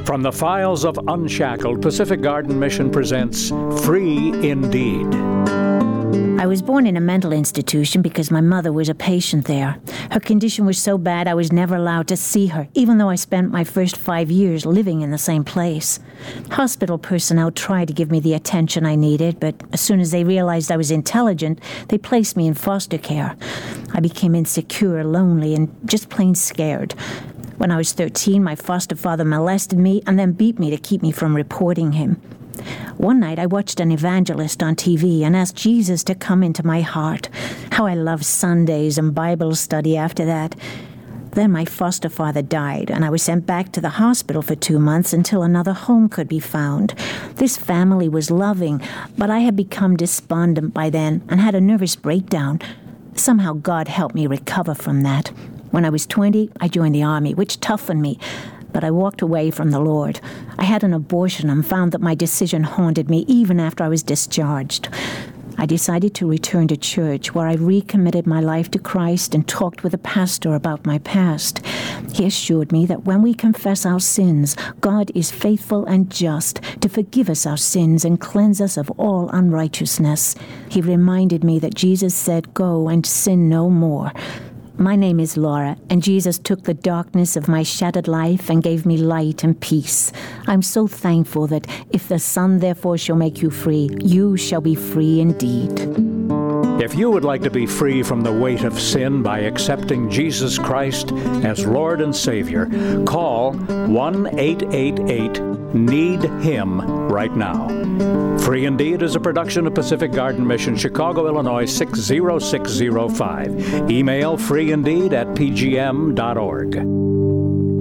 From the files of Unshackled, Pacific Garden Mission presents Free Indeed. I was born in a mental institution because my mother was a patient there. Her condition was so bad I was never allowed to see her, even though I spent my first 5 years living in the same place. Hospital personnel tried to give me the attention I needed, but as soon as they realized I was intelligent, they placed me in foster care. I became insecure, lonely, and just plain scared. When I was 13, my foster father molested me and then beat me to keep me from reporting him. One night, I watched an evangelist on TV and asked Jesus to come into my heart. How I loved Sundays and Bible study after that. Then my foster father died, and I was sent back to the hospital for 2 months until another home could be found. This family was loving, but I had become despondent by then and had a nervous breakdown. Somehow God helped me recover from that. When I was 20, I joined the Army, which toughened me, but I walked away from the Lord. I had an abortion and found that my decision haunted me even after I was discharged. I decided to return to church, where I recommitted my life to Christ and talked with a pastor about my past. He assured me that when we confess our sins, God is faithful and just to forgive us our sins and cleanse us of all unrighteousness. He reminded me that Jesus said, "Go and sin no more." My name is Laura, and Jesus took the darkness of my shattered life and gave me light and peace. I'm so thankful that if the Son therefore shall make you free, you shall be free indeed. If you would like to be free from the weight of sin by accepting Jesus Christ as Lord and Savior, call 1-888-NEED-HIM right now. Free Indeed is a production of Pacific Garden Mission, Chicago, Illinois 60605. Email freeindeed@pgm.org.